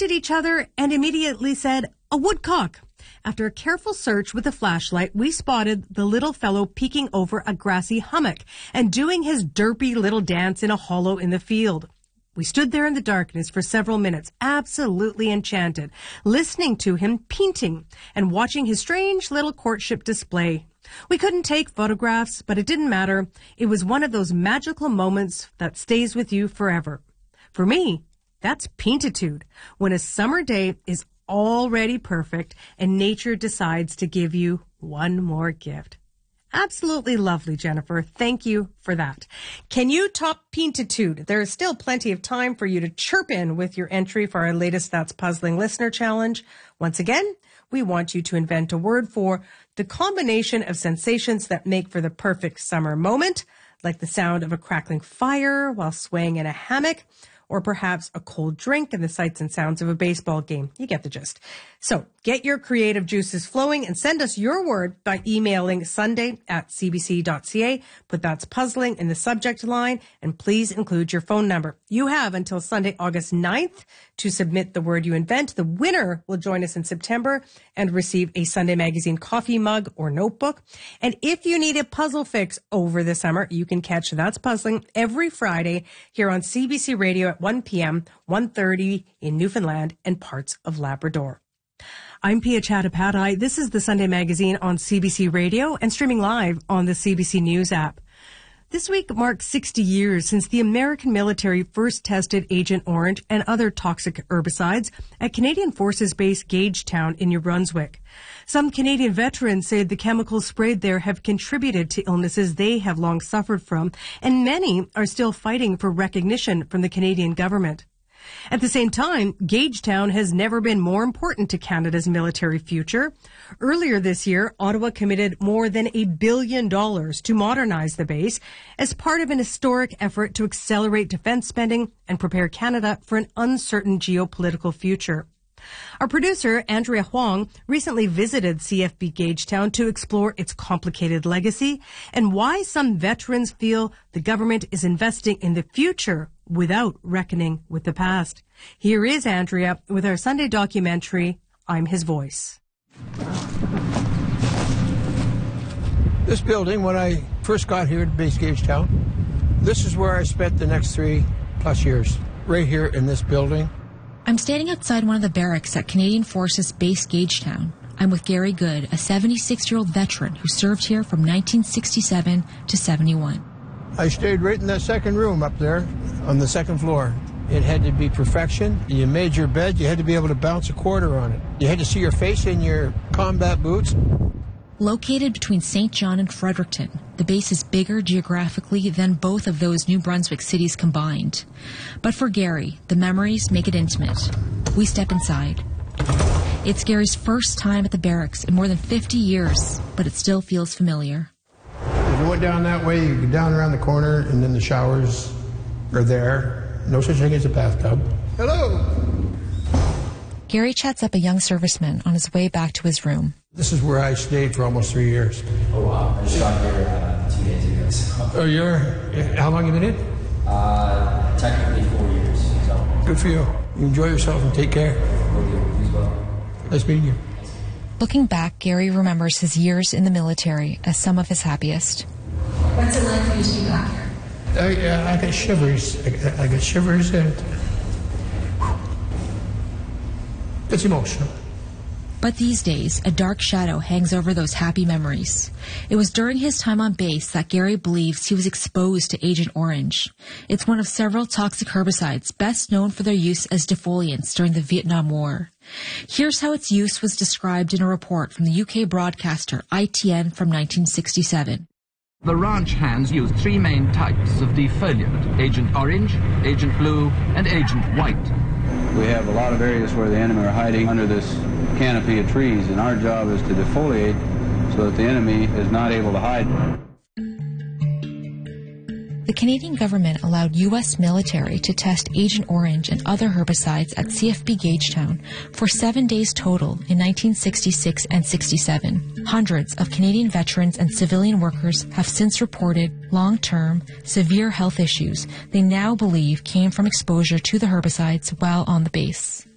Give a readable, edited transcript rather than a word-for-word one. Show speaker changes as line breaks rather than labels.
looked at each other and immediately said, "A woodcock." After a careful search with a flashlight, we spotted the little fellow peeking over a grassy hummock and doing his derpy little dance in a hollow in the field. We stood there in the darkness for several minutes, absolutely enchanted, listening to him painting and watching his strange little courtship display. We couldn't take photographs, but it didn't matter. It was one of those magical moments that stays with you forever. For me, that's paintitude, when a summer day is already perfect and nature decides to give you one more gift. Absolutely lovely, Jennifer. Thank you for that. Can you top paintitude? There is still plenty of time for you to chirp in with your entry for our latest That's Puzzling Listener Challenge. Once again, we want you to invent a word for the combination of sensations that make for the perfect summer moment, like the sound of a crackling fire while swaying in a hammock, or perhaps a cold drink and the sights and sounds of a baseball game. You get the gist. So get your creative juices flowing and send us your word by emailing sunday@cbc.ca. Put "That's Puzzling" in the subject line and please include your phone number. You have until Sunday, August 9th to submit the word you invent. The winner will join us in September and receive a Sunday Magazine coffee mug or notebook. And if you need a puzzle fix over the summer, you can catch That's Puzzling every Friday here on CBC Radio at 1 p.m., 1:30 in Newfoundland and parts of Labrador. I'm Pia Chattopadhyay. This is the Sunday Magazine on CBC Radio and streaming live on the CBC News app. This week marks 60 years since the American military first tested Agent Orange and other toxic herbicides at Canadian Forces Base Gagetown in New Brunswick. Some Canadian veterans say the chemicals sprayed there have contributed to illnesses they have long suffered from, and many are still fighting for recognition from the Canadian government. At the same time, Gagetown has never been more important to Canada's military future. Earlier this year, Ottawa committed more than $1 billion to modernize the base as part of an historic effort to accelerate defense spending and prepare Canada for an uncertain geopolitical future. Our producer, Andrea Huang, recently visited CFB Gagetown to explore its complicated legacy and why some veterans feel the government is investing in the future without reckoning with the past. Here is Andrea with our Sunday documentary, I'm His Voice.
This building, when I first got here at Base Gagetown, this is where I spent the next 3+ years, right here in this building.
I'm standing outside one of the barracks at Canadian Forces Base Gagetown. I'm with Gary Good, a 76-year-old veteran who served here from 1967 to 71.
I stayed right in that second room up there on the second floor. It had to be perfection. You made your bed, you had to be able to bounce a quarter on it. You had to see your face in your combat boots.
Located between St. John and Fredericton, the base is bigger geographically than both of those New Brunswick cities combined. But for Gary, the memories make it intimate. We step inside. It's Gary's first time at the barracks in more than 50 years, but it still feels familiar.
If you went down that way, you go down around the corner, and then the showers are there. No such thing as a bathtub. Hello!
Gary chats up a young serviceman on his way back to his room.
This is where I stayed for almost 3 years.
Oh, wow. I just got here 2 days ago. So.
Oh, how long have you been in?
Technically 4 years. So.
Good for you. You enjoy yourself and take care.
Will do. You as well.
Nice meeting you.
Looking back, Gary remembers his years in the military as some of his happiest.
What's it like for you to be back here?
I got shivers. I got shivers, and it's emotional.
But these days, a dark shadow hangs over those happy memories. It was during his time on base that Gary believes he was exposed to Agent Orange. It's one of several toxic herbicides best known for their use as defoliants during the Vietnam War. Here's how its use was described in a report from the UK broadcaster ITN from 1967.
The ranch hands use 3 main types of defoliant: Agent Orange, Agent Blue, and Agent White.
We have a lot of areas where the enemy are hiding under this canopy of trees, and our job is to defoliate so that the enemy is not able to hide.
The Canadian government allowed U.S. military to test Agent Orange and other herbicides at CFB Gagetown for 7 days total in 1966 and 67. Hundreds of Canadian veterans and civilian workers have since reported long-term, severe health issues they now believe came from exposure to the herbicides while on the base.